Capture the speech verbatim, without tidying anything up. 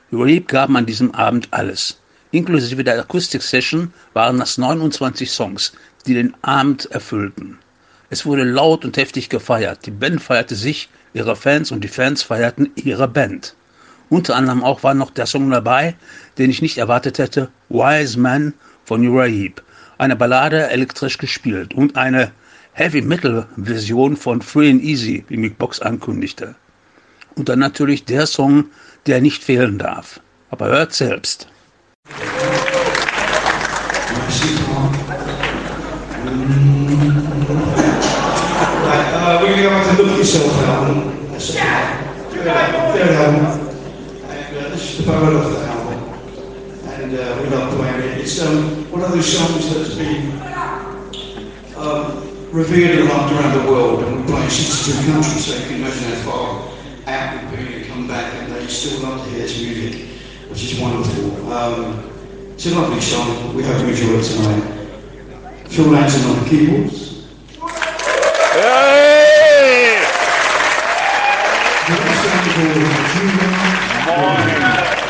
Reap gaben an diesem Abend alles. Inklusive der Akustik-Session waren das neunundzwanzig Songs, die den Abend erfüllten. Es wurde laut und heftig gefeiert. Die Band feierte sich, ihre Fans, und die Fans feierten ihre Band. Unter anderem auch war noch der Song dabei, den ich nicht erwartet hätte, Wise Man von Uriah Heep. Eine Ballade elektrisch gespielt und eine Heavy-Metal-Version von Free and Easy, wie Mick Box ankündigte. Und dann natürlich der Song, der nicht fehlen darf. Aber hört selbst. Uh, we're going to go back to Look Yourself album. That's a third album. And uh, this is the power of the album. And uh, we love playing it. It's um, one of those songs that's been um, revered and loved around the world. And we play in sixty-two countries, so you can imagine how far out we've been and come back. And they still love to hear this music, which is wonderful. Um, it's a lovely song. We hope you enjoy it tonight. Phil Lanson on the keyboards. Hey!